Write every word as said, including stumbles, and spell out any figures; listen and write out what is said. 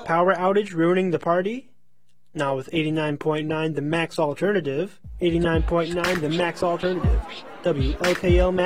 power outage ruining the party? Now with eighty-nine point nine, the max alternative. eighty-nine point nine, the max alternative. W L K L Max.